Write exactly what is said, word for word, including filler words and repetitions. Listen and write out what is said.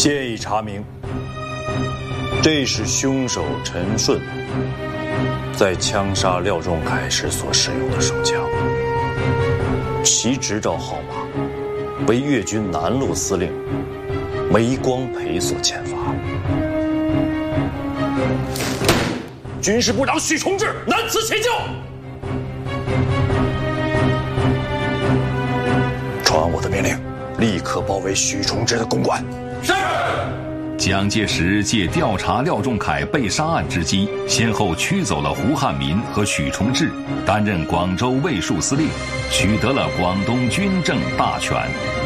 现已查明，这是凶手陈顺在枪杀廖仲恺时所使用的手枪，其执照号码为粤军南路司令梅光培所签发。军事部长许崇智难辞其咎，传我的命令，立刻包围许崇智的公馆。 是。 蒋介石借调查廖仲恺被杀案之机，先后驱走了胡汉民和许崇智，担任广州卫戍司令，取得了广东军政大权。